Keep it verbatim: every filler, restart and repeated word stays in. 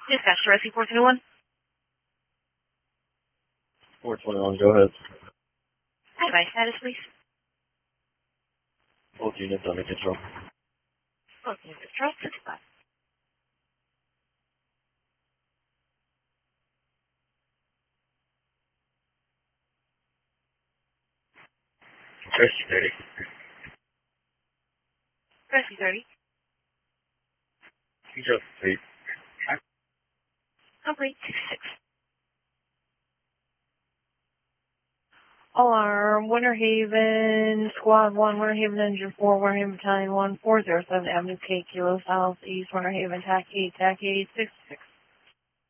Dispatch to Rescue four twenty-one. four twenty-one, go ahead. Advice status, please. Both units under control. Both units control. sixty-five. Rescue thirty. Rescue thirty. Control three. Complete. sixty-six. Alarm, Winter Haven, Squad one, Winter Haven Engine four, Winter Haven Battalion one, four zero seven Avenue K, Kilo Southeast, Winter Haven, T A C eight, T A C eight, sixty-six.